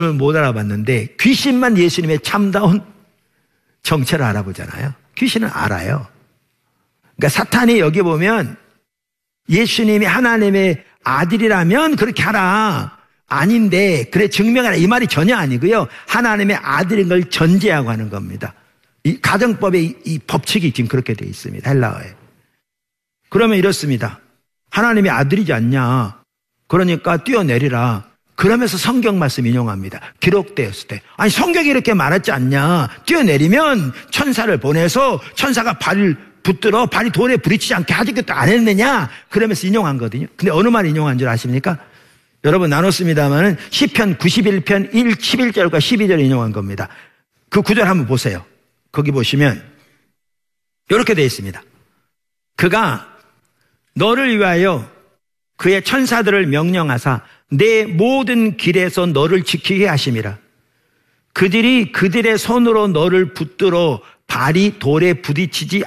못 알아봤는데 귀신만 예수님의 참다운 정체를 알아보잖아요. 귀신은 알아요. 그러니까 사탄이 여기 보면 예수님이 하나님의 아들이라면 그렇게 하라. 아닌데 그래 증명하라 이 말이 전혀 아니고요. 하나님의 아들인 걸 전제하고 하는 겁니다. 이 가정법의 이 법칙이 지금 그렇게 되어 있습니다. 헬라어에. 그러면 이렇습니다. 하나님의 아들이지 않냐. 그러니까 뛰어내리라. 그러면서 성경 말씀 인용합니다. 기록되었을 때. 아니 성경이 이렇게 말하지 않냐. 뛰어내리면 천사를 보내서 천사가 발을 붙들어 발이 돌에 부딪히지 않게 하지 것도 안 했느냐. 그러면서 인용한 거거든요. 근데 어느 말 인용한 줄 아십니까? 여러분 나눴습니다만은 시편 91편 11절과 12절 인용한 겁니다. 그 구절 한번 보세요. 거기 보시면 이렇게 되어 있습니다. 그가 너를 위하여 그의 천사들을 명령하사 내 모든 길에서 너를 지키게 하심이라. 그들이 그들의 손으로 너를 붙들어 발이 돌에 부딪히지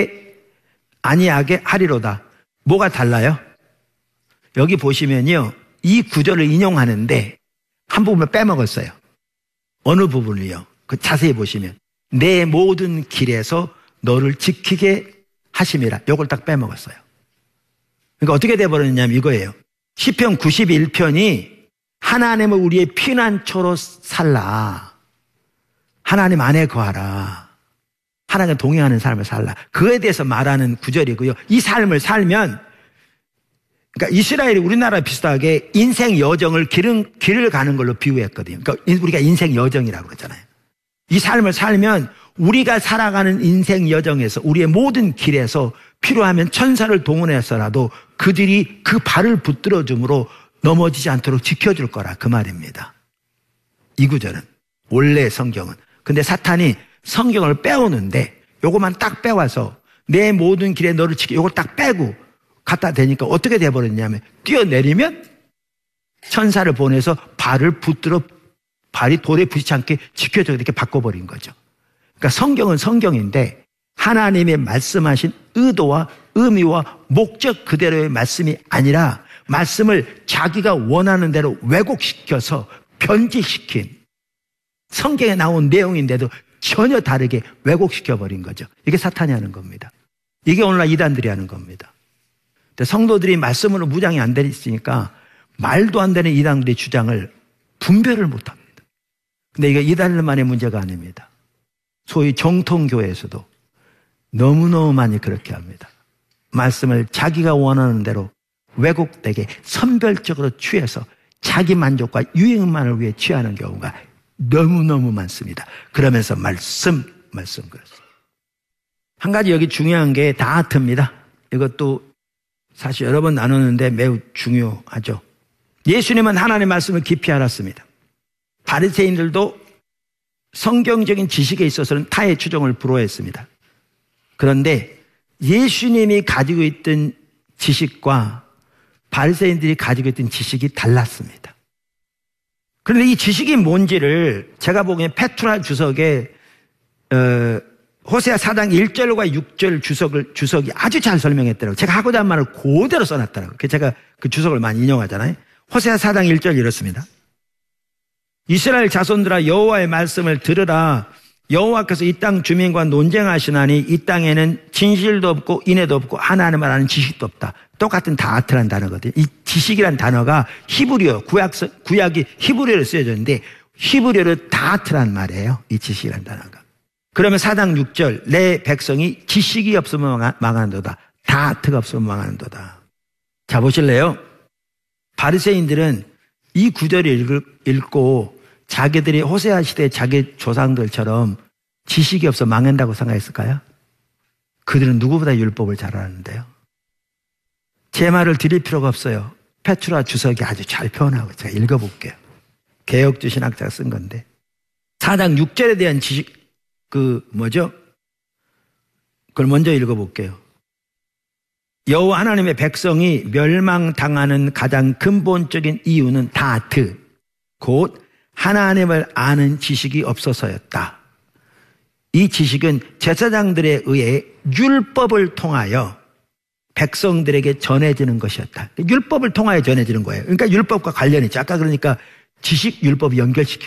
아니하게 하리로다. 뭐가 달라요? 여기 보시면요. 이 구절을 인용하는데 한 부분을 빼먹었어요. 어느 부분을요? 그 자세히 보시면 내 모든 길에서 너를 지키게 하심이라. 이걸 딱 빼먹었어요. 그러니까 어떻게 돼버렸냐면 이거예요. 시편 91편이 하나님을 우리의 피난처로 살라. 하나님 안에 거하라. 하나님과 동행하는 삶을 살라. 그에 대해서 말하는 구절이고요. 이 삶을 살면 그러니까 이스라엘이 우리나라 비슷하게 인생 여정을 길을 가는 걸로 비유했거든요. 그러니까 우리가 인생 여정이라고 그러잖아요. 이 삶을 살면 우리가 살아가는 인생 여정에서 우리의 모든 길에서 필요하면 천사를 동원해서라도 그들이 그 발을 붙들어 줌으로 넘어지지 않도록 지켜줄 거라 그 말입니다. 이 구절은 원래 성경은. 근데 사탄이 성경을 빼오는데 요것만 딱 빼와서 내 모든 길에 너를 지키 요걸 딱 빼고 갖다 대니까 어떻게 돼버렸냐면 뛰어내리면 천사를 보내서 발을 붙들어 발이 돌에 부딪히지 않게 지켜줘 이렇게 바꿔버린 거죠. 그러니까 성경은 성경인데 하나님의 말씀하신 의도와 의미와 목적 그대로의 말씀이 아니라 말씀을 자기가 원하는 대로 왜곡시켜서 변질시킨 성경에 나온 내용인데도 전혀 다르게 왜곡시켜버린 거죠. 이게 사탄이 하는 겁니다. 이게 오늘날 이단들이 하는 겁니다. 근데 성도들이 말씀으로 무장이 안 돼 있으니까 말도 안 되는 이단들의 주장을 분별을 못합니다. 근데 이게 이단들만의 문제가 아닙니다. 소위 정통교회에서도 너무너무 많이 그렇게 합니다. 말씀을 자기가 원하는 대로 왜곡되게 선별적으로 취해서 자기 만족과 유행만을 위해 취하는 경우가 너무너무 많습니다. 그러면서 말씀 그렇습니다. 한 가지 여기 중요한 게 다하트입니다. 이것도 사실 여러 번 나누는데 매우 중요하죠. 예수님은 하나님의 말씀을 깊이 알았습니다. 바리새인들도 성경적인 지식에 있어서는 타의 추종을 불허했습니다. 그런데 예수님이 가지고 있던 지식과 바리새인들이 가지고 있던 지식이 달랐습니다. 그런데 이 지식이 뭔지를 제가 보기엔 페트라 주석에 호세아 4장 1절과 6절 주석이 아주 잘 설명했더라고요. 제가 하고자 한 말을 그대로 써놨더라고요. 그래서 제가 그 주석을 많이 인용하잖아요. 호세아 4장 1절 이렇습니다. 이스라엘 자손들아 여호와의 말씀을 들으라. 여호와께서 이 땅 주민과 논쟁하시나니 이 땅에는 진실도 없고 인애도 없고 하나님을 아는 지식도 없다. 똑같은 다하트란 단어거든요. 이 지식이란 단어가 히브리어, 구약이 히브리어로 쓰여져 있는데 히브리어로 다하트란 말이에요. 이 지식이란 단어가. 그러면 4장 6절 내 백성이 지식이 없으면 망하는도다. 다하트가 없으면 망하는도다. 자 보실래요? 바리새인들은 이 구절을 읽고 자기들이 호세아 시대 자기 조상들처럼 지식이 없어 망한다고 생각했을까요? 그들은 누구보다 율법을 잘 아는데요. 제 말을 드릴 필요가 없어요. 페트라 주석이 아주 잘 표현하고 제가 읽어볼게요. 개혁주 신학자가 쓴 건데 4장 6절에 대한 지식 그걸 먼저 읽어볼게요. 여호와 하나님의 백성이 멸망당하는 가장 근본적인 이유는 다하트 곧 하나님을 아는 지식이 없어서였다. 이 지식은 제사장들에 의해 율법을 통하여 백성들에게 전해지는 것이었다. 율법을 통하여 전해지는 거예요. 그러니까 율법과 관련이 있죠. 아까 그러니까 지식 율법이 연결시키고